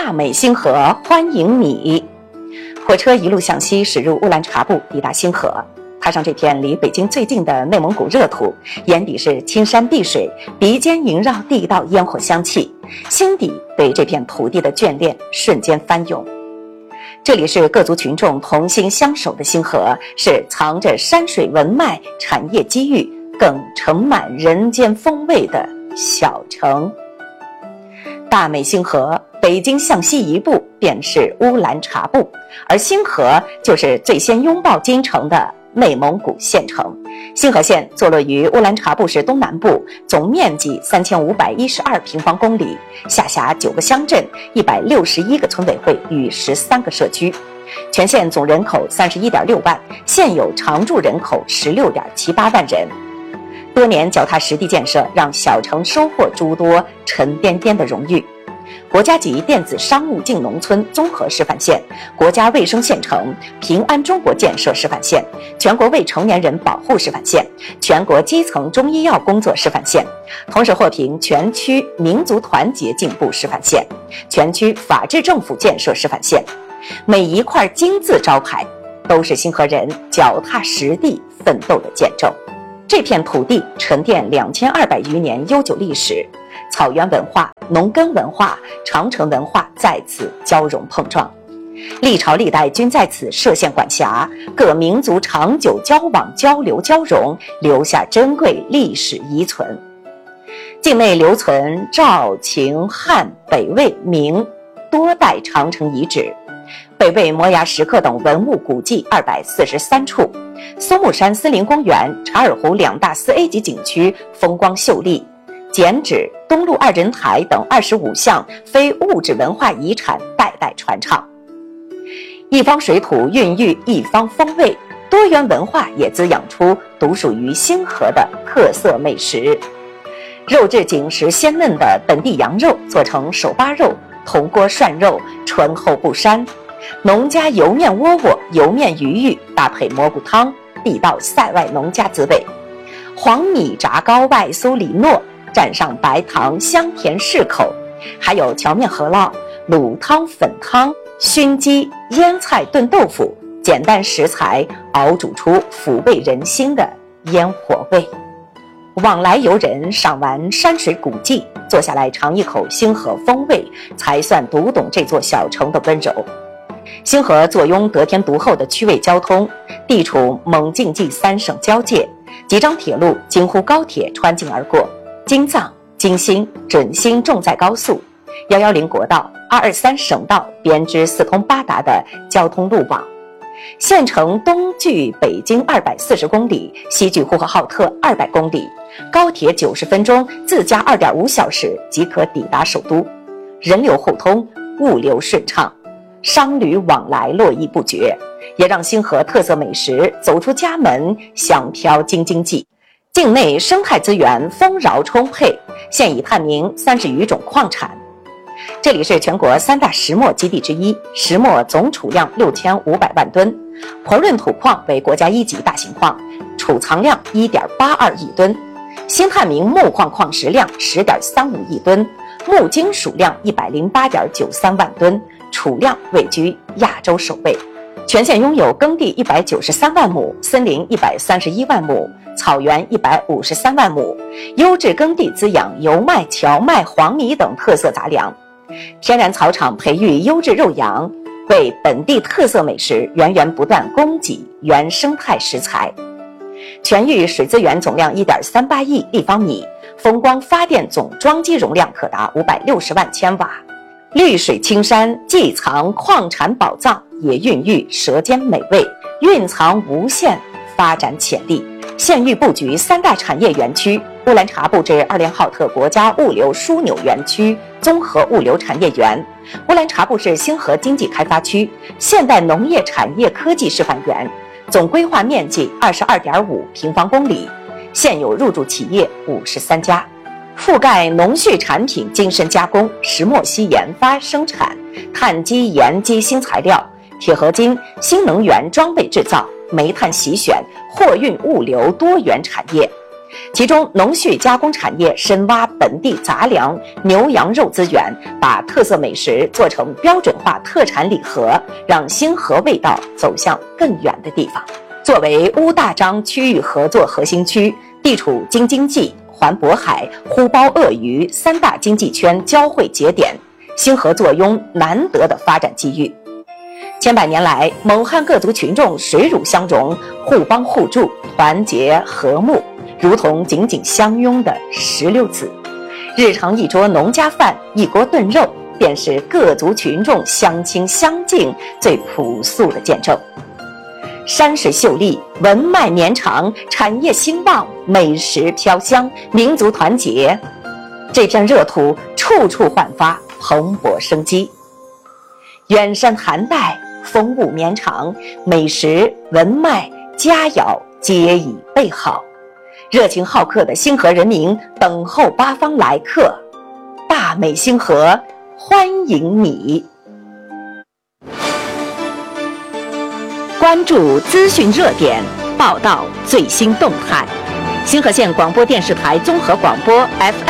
大美星河欢迎你。火车一路向西驶入乌兰察布，抵达星河。踏上这片离北京最近的内蒙古热土，眼底是青山碧水，鼻尖萦绕地道烟火香气，心底对这片土地的眷恋瞬间翻涌。这里是各族群众同心相守的星河，是藏着山水文脉、产业机遇，更盛满人间风味的小城。大美星河，北京向西一步便是乌兰察布，而星河就是最先拥抱京城的内蒙古县城。星河县坐落于乌兰察布市东南部，总面积3512平方公里，下辖9个乡镇、161个村委会与13个社区。全县总人口31.6万，现有常住人口16.78万人。多年脚踏实地建设，让小城收获诸多沉甸甸的荣誉。国家级电子商务进农村综合示范县，国家卫生县城，平安中国建设示范县，全国未成年人保护示范县，全国基层中医药工作示范县，同时获评全区民族团结进步示范县，全区法治政府建设示范县。每一块金字招牌都是星河人脚踏实地奋斗的见证。这片土地沉淀2200余年悠久历史，草原文化、农耕文化、长城文化在此交融碰撞，历朝历代均在此设县管辖，各民族长久交往交流交融，留下珍贵历史遗存。境内留存赵、秦、汉、北魏、明多代长城遗址，北魏摩崖石刻等文物古迹243处，松木山森林公园、查尔湖2大4A 级景区风光秀丽，剪纸、东路2人台等25项非物质文化遗产代代传唱。一方水土孕育一方风味，多元文化也滋养出独属于星河的特色美食。肉质紧实鲜嫩的本地羊肉做成手扒肉、铜锅涮肉，醇厚不膻；农家油面窝窝、油面鱼玉搭配蘑菇汤，地道塞外农家滋味。黄米炸糕外酥里糯，蘸上白糖，香甜适口。还有荞面饸饹、卤汤、粉汤、熏鸡、腌菜炖豆腐，简单食材熬煮出抚慰人心的烟火味。往来游人赏完山水古迹，坐下来尝一口星河风味，才算读懂这座小城的温柔。星河坐拥得天独厚的区位交通，地处蒙晋冀3省交界，几张铁路京沪高铁穿境而过，京藏、京新、准新重载高速、110国道、223省道编织四通八达的交通路网。县城东距北京240公里，西距呼和浩特200公里，高铁90分钟，自驾2.5小时即可抵达首都，人流互通，物流顺畅，商旅往来络绎不绝，也让星河特色美食走出家门，香飘京津冀。境内生态资源丰饶充沛，现已探明30余种矿产。这里是全国3大石墨基地之一，石墨总储量6500万吨，婆润土矿为国家1级大型矿，储藏量1.82亿吨，新探明木矿矿石量10.35亿吨，木金属量108.93万吨，储量位居亚洲首位。全县拥有耕地193万亩，森林131万亩，草原153万亩，优质耕地滋养油麦、荞麦、黄米等特色杂粮，天然草场培育优质肉羊，为本地特色美食源源不断供给原生态食材。全域水资源总量1.38亿立方米，风光发电总装机容量可达560万千瓦。绿水青山既藏矿产宝藏，也孕育舌尖美味，蕴藏无限发展潜力。县域布局3大产业园区，乌兰察布至2连浩特国家物流枢纽园区综合物流产业园，乌兰察布市星河经济开发区现代农业产业科技示范园，总规划面积22.5平方公里，现有入驻企业53家，覆盖农畜产品精深加工、石墨烯研发生产、碳基盐基新材料、铁合金、新能源装备制造、煤炭洗选、货运物流多元产业。 其中农畜加工产业深挖本地杂粮、牛羊肉资源，把特色美食做成标准化特产礼盒，让星河味道走向更远的地方。作为乌大章区域合作核心区，地处京津冀、环渤海、呼包鄂渝3大经济圈交汇节点，星河坐拥难得的发展机遇。千百年来，蒙汉各族群众水乳相融，互帮互助，团结和睦，如同紧紧相拥的石榴籽。日常一桌农家饭，一锅炖肉，便是各族群众相亲相敬最朴素的见证。山水秀丽，文脉绵长，产业兴旺，美食飘香，民族团结，这片热土处处焕发蓬勃生机。远山寒带，风物绵长，美食文脉佳肴皆已备好，热情好客的星河人民等候八方来客，大美星河欢迎你。关注资讯热点，报道最新动态。星河县广播电视台综合广播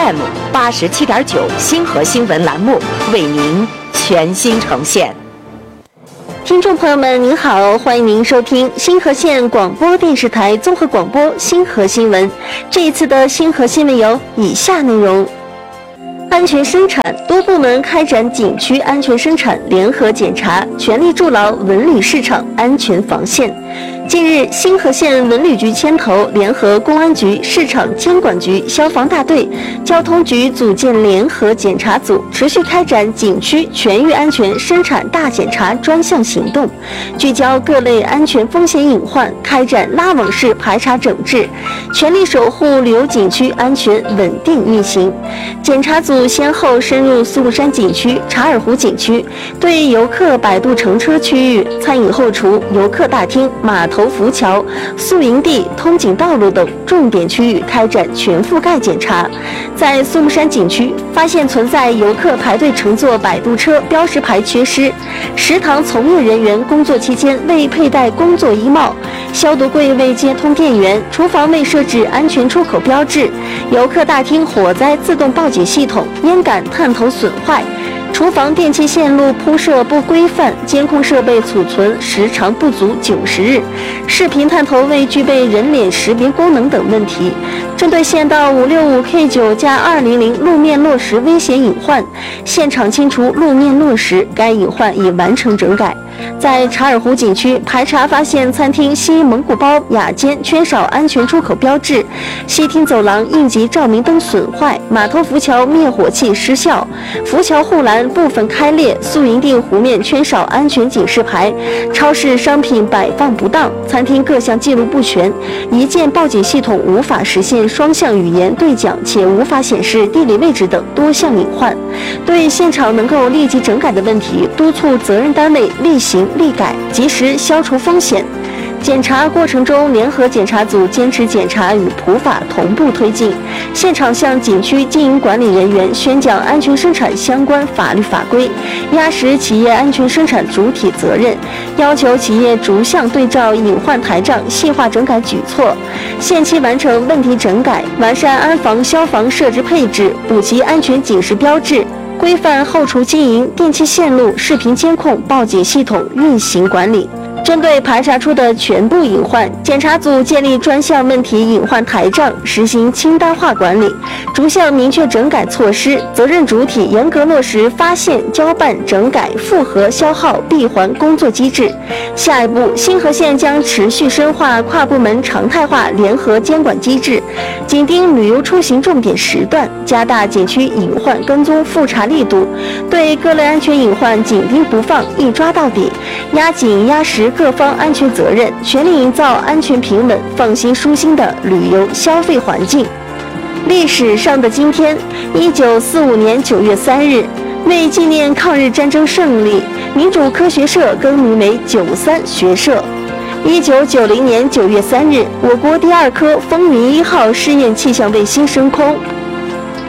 FM87.9 星河新闻栏目为您全新呈现。 听众朋友们您好，欢迎您收听星河县广播电视台综合广播星河新闻。这一次的星河新闻有以下内容：安全生产，多部门开展景区安全生产联合检查，全力筑牢文旅市场安全防线。近日，星河县文旅局牵头，联合公安局、市场监管局、消防大队、交通局组建联合检查组，持续开展景区全域安全生产大检查专项行动，聚焦各类安全风险隐患，开展拉网式排查整治，全力守护旅游景区安全稳定运行。检查组先后深入苏禄山景区、查尔湖景区，对游客摆渡乘车区域、餐饮后厨、游客大厅、码头浮桥、宿营地、通景道路等重点区域开展全覆盖检查。在苏禄山景区发现存在游客排队乘坐摆渡车标识牌缺失，食堂从业人员工作期间未佩戴工作衣帽，消毒柜未接通电源，厨房未设置安全出口标志，游客大厅火灾自动报警系统烟感探头损坏，厨房电气线路铺设不规范，监控设备储存时长不足90日，视频探头未具备人脸识别功能等问题。针对县道565K9加200路面落石危险隐患，现场清除路面落石，该隐患已完成整改。在查尔湖景区排查发现餐厅西蒙古包雅间缺少安全出口标志，西厅走廊应急照明灯损坏，码头浮桥灭火器失效，浮桥护栏部分开裂，宿营地湖面缺少安全警示牌，超市商品摆放不当，餐厅各项记录不全，一键报警系统无法实现双向语言对讲，且无法显示地理位置等多项隐患。对现场能够立即整改的问题，督促责任单位立行立改，及时消除风险。检查过程中，联合检查组坚持检查与普法同步推进，现场向景区经营管理人员宣讲安全生产相关法律法规，压实企业安全生产主体责任，要求企业逐项对照隐患台账，细化整改举措，限期完成问题整改，完善安防消防设置配置，补齐安全警示标志，规范后厨经营、电气线路、视频监控、报警系统运行管理。针对排查出的全部隐患，检查组建立专项问题隐患台账，实行清单化管理，逐项明确整改措施，责任主体严格落实发现、交办、整改、复核、消耗、闭环工作机制。下一步，星河县将持续深化跨部门常态化联合监管机制，紧盯旅游出行重点时段，加大景区隐患跟踪复查力度，对各类安全隐患紧盯不放，一抓到底，压紧压实各方安全责任，全力营造安全平稳、放心舒心的旅游消费环境。历史上的今天，1945年9月3日，为纪念抗日战争胜利，民主科学社更名为93学社。1990年9月3日，我国第2颗风云1号试验气象卫星升空。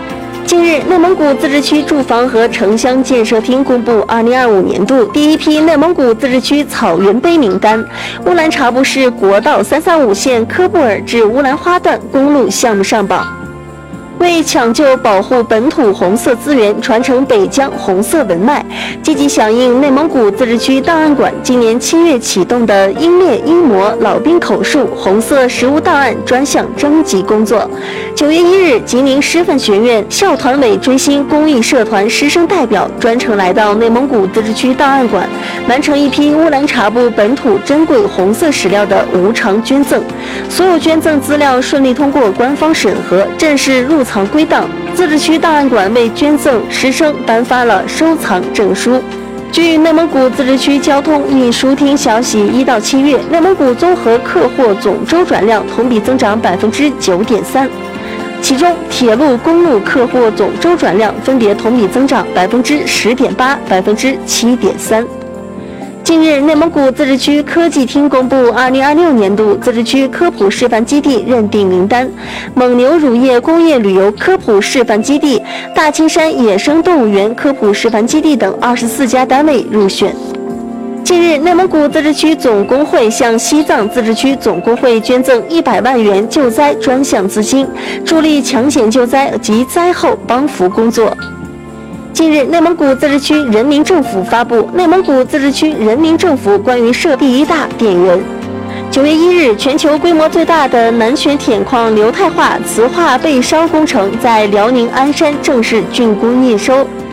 近日，内蒙古自治区住房和城乡建设厅公布2025年度第一批内蒙古自治区草原碑名单，乌兰察布市国道335线科布尔至乌兰花段公路项目上榜。为抢救保护本土红色资源，传承北疆红色文脉，积极响应内蒙古自治区档案馆今年7月启动的英烈英模老兵口述红色实物档案专项征集工作。9月1日，吉宁师范学院校团委追星公益社团师生代表专程来到内蒙古自治区档案馆，完成一批乌兰察布本土珍贵红色史料的无偿捐赠。所有捐赠资料顺利通过官方审核，正式入藏归档。自治区档案馆为捐赠师生颁发了收藏证书。据内蒙古自治区交通运输厅消息，1到7月，内蒙古综合客货总周转量同比增长9.3%，其中铁路、公路客货总周转量分别同比增长10.8%、7.3%。近日，内蒙古自治区科技厅公布2026年度自治区科普示范基地认定名单，蒙牛乳业工业旅游科普示范基地、大青山野生动物园科普示范基地等24家单位入选。近日，内蒙古自治区总工会向西藏自治区总工会捐赠100万元救灾专项资金，助力抢险救灾及灾后帮扶工作。近日，内蒙古自治区人民政府发布《内蒙古自治区人民政府关于设第一大电源》。9月1日，全球规模最大的南泉铁矿硫态化磁化被烧工程在辽宁鞍山正式竣工验收。